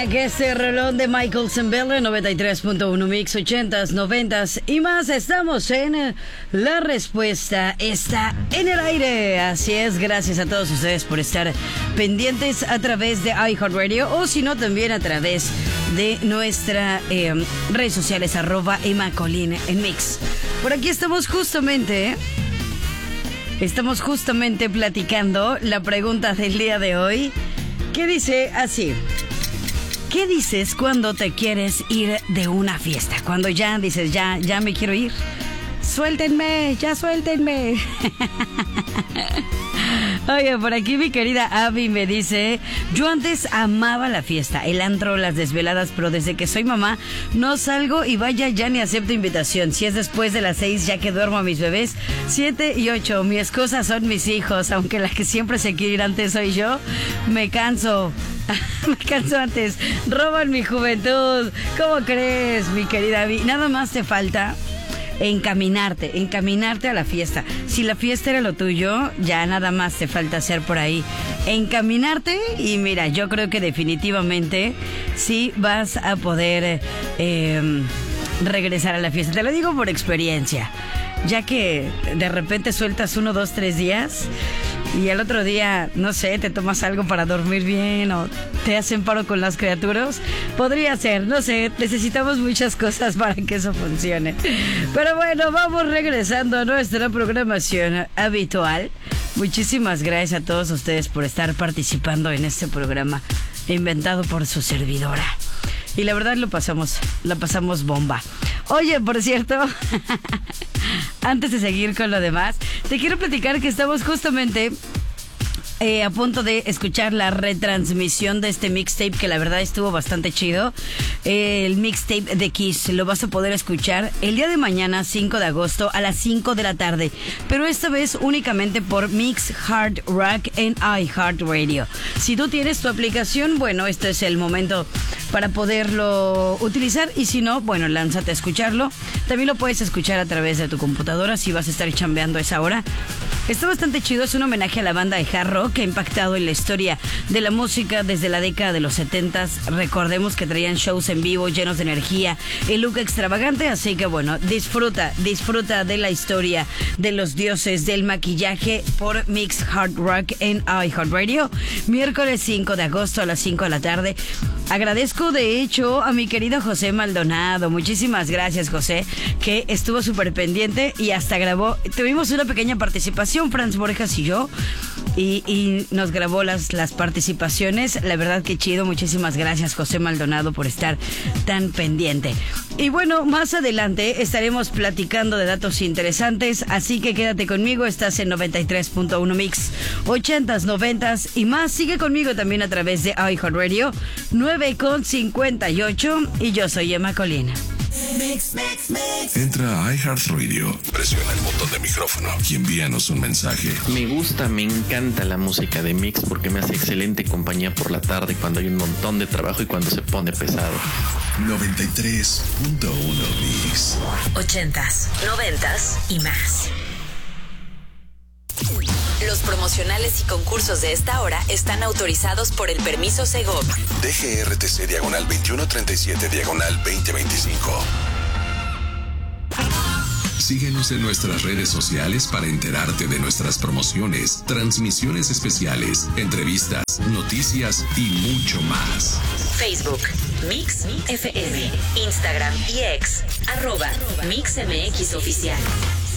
Back, este reloj de Michael Zambella, 93.1 Mix, 80s, 90s y más. Estamos en La Respuesta está en el aire. Así es, gracias a todos ustedes por estar pendientes a través de iHeartRadio o si no también a través de nuestra redes sociales, @Emma Colín en Mix. Por aquí estamos justamente platicando la pregunta del día de hoy, que dice así: ¿qué dices cuando te quieres ir de una fiesta? Cuando ya dices, ya me quiero ir. Suéltenme. Oye, por aquí mi querida Abby me dice: yo antes amaba la fiesta, el antro, las desveladas, pero desde que soy mamá no salgo y vaya, ya ni acepto invitación. Si es después de las 6, ya que duermo a mis bebés 7 y 8. Mi excusa son mis hijos, aunque la que siempre se quiere ir antes soy yo. Me canso antes. Roban mi juventud. ¿Cómo crees, mi querida Abby? Nada más te falta encaminarte a la fiesta. Si la fiesta era lo tuyo, ya nada más te falta hacer por ahí encaminarte, y mira, yo creo que definitivamente sí vas a poder regresar a la fiesta. Te lo digo por experiencia, ya que de repente sueltas 1, 2, 3 días y al otro día, no sé, te tomas algo para dormir bien o te hacen paro con las criaturas. Podría ser, no sé, necesitamos muchas cosas para que eso funcione. Pero bueno, vamos regresando a nuestra programación habitual. Muchísimas gracias a todos ustedes por estar participando en este programa inventado por su servidora. Y la verdad la pasamos bomba. Oye, por cierto, antes de seguir con lo demás, te quiero platicar que estamos justamente a punto de escuchar la retransmisión de este mixtape, que la verdad estuvo bastante chido. El mixtape de Kiss lo vas a poder escuchar el día de mañana, 5 de agosto, a las 5 de la tarde. Pero esta vez únicamente por Mix Hard Rock en iHeartRadio. Si tú tienes tu aplicación, bueno, este es el momento para poderlo utilizar. Y si no, bueno, lánzate a escucharlo. También lo puedes escuchar a través de tu computadora si vas a estar chambeando a esa hora. Está bastante chido, es un homenaje a la banda de hard rock que ha impactado en la historia de la música desde la década de los 70s. Recordemos que traían shows en vivo llenos de energía y look extravagante, así que bueno, disfruta de la historia de los dioses del maquillaje por Mix Hard Rock en iHeartRadio, miércoles 5 de agosto a las 5 de la tarde. Agradezco de hecho a mi querido José Maldonado, muchísimas gracias José, que estuvo súper pendiente y hasta grabó. Tuvimos una pequeña participación, Franz Borjas y yo, y nos grabó las participaciones. La verdad que chido, muchísimas gracias José Maldonado por estar tan pendiente. Y bueno, más adelante estaremos platicando de datos interesantes, así que quédate conmigo. Estás en 93.1 Mix, 80s, 90s y más. Sigue conmigo también a través de iHeartRadio, 9:58, y yo soy Emma Colín. Mix. Entra a iHeartRadio, presiona el botón de micrófono y envíanos un mensaje. Me encanta la música de Mix porque me hace excelente compañía por la tarde cuando hay un montón de trabajo y cuando se pone pesado. 93.1 Mix. 80s, 90s y más. Los promocionales y concursos de esta hora están autorizados por el permiso Segov. DGRTC /2137/2025. Síguenos en nuestras redes sociales para enterarte de nuestras promociones, transmisiones especiales, entrevistas, noticias y mucho más. Facebook, Mix FM, Instagram y X, @MixMX Oficial.